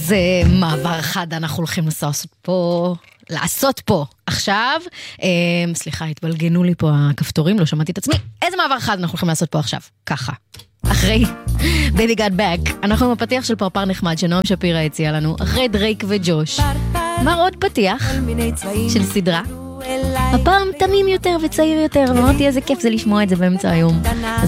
איזה מעבר חד אנחנו הולכים לעשות פה עכשיו. סליחה, התבלגנו לי פה הכפתורים, לא שמעתי את עצמי. איזה מעבר חד אנחנו הולכים לעשות פה עכשיו? ככה. אחרי Baby Got Back, אנחנו עם הפתיח של פרפר נחמד שנועם שפירה הציע לנו, אחרי דרייק וג'וש. מה עוד פתיח של סדרה? הפעם תמים יותר וצעיר יותר, ואמרתי איזה כיף זה לשמוע את זה באמצע היום.